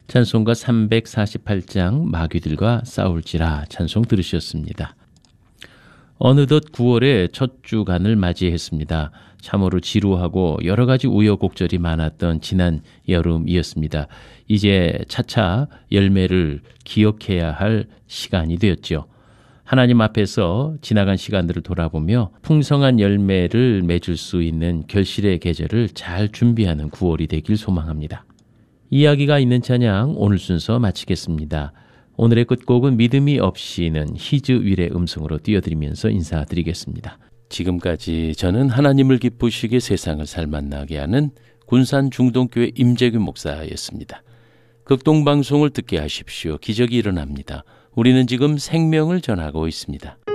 찬송가 348장 마귀들과 싸울지라 찬송 들으셨습니다. 어느덧 9월의 첫 주간을 맞이했습니다. 참으로 지루하고 여러 가지 우여곡절이 많았던 지난 여름이었습니다. 이제 차차 열매를 기억해야 할 시간이 되었죠. 하나님 앞에서 지나간 시간들을 돌아보며 풍성한 열매를 맺을 수 있는 결실의 계절을 잘 준비하는 9월이 되길 소망합니다. 이야기가 있는 찬양 오늘 순서 마치겠습니다. 오늘의 끝곡은 믿음이 없이는 히즈윌의 음성으로 띄워드리면서 인사드리겠습니다. 지금까지 저는 하나님을 기쁘시게 세상을 살만나게 하는 군산 중동교회 임재균 목사였습니다. 극동방송을 듣게 하십시오. 기적이 일어납니다. 우리는 지금 생명을 전하고 있습니다.